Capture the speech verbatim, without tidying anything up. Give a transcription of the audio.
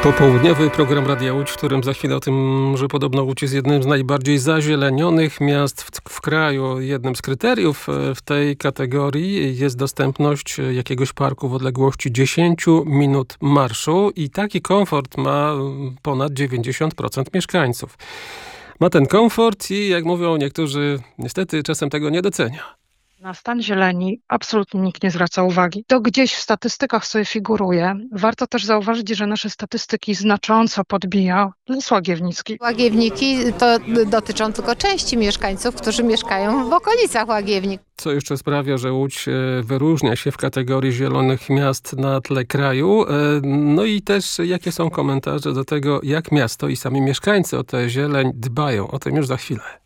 Popołudniowy program Radia Łódź, w którym za chwilę o tym, że podobno Łódź jest jednym z najbardziej zazielenionych miast w, w kraju. Jednym z kryteriów w tej kategorii jest dostępność jakiegoś parku w odległości dziesięć minut marszu i taki komfort ma ponad dziewięćdziesiąt procent mieszkańców. Ma ten komfort i, jak mówią niektórzy, niestety czasem tego nie docenia. Na stan zieleni absolutnie nikt nie zwraca uwagi. To gdzieś w statystykach sobie figuruje. Warto też zauważyć, że nasze statystyki znacząco podbija Las Łagiewnicki. Łagiewniki to dotyczą tylko części mieszkańców, którzy mieszkają w okolicach Łagiewnik. Co jeszcze sprawia, że Łódź wyróżnia się w kategorii zielonych miast na tle kraju. No i też jakie są komentarze do tego, jak miasto i sami mieszkańcy o tę zieleń dbają. O tym już za chwilę.